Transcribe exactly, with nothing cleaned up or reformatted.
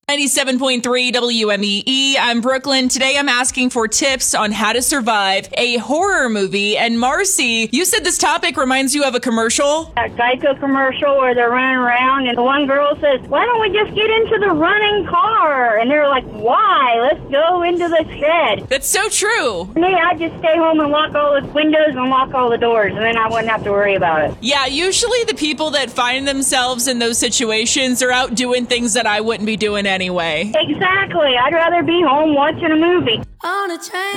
ninety-seven point three W M E E. I'm Brooklyn. Today I'm asking for tips on how to survive a horror movie. And Marcy, you said this topic reminds you of a commercial? A Geico commercial where they're running around and the one girl says, why don't we just get into the running car? And they're like, why? Let's go into the shed. That's so true. Me, I'd just stay home and lock all the windows and lock all the doors, and then I wouldn't have to worry about it. Yeah, usually the people that find themselves in those situations are out doing things that I wouldn't be doing anyway. Exactly. I'd rather be home watching a movie. On a train.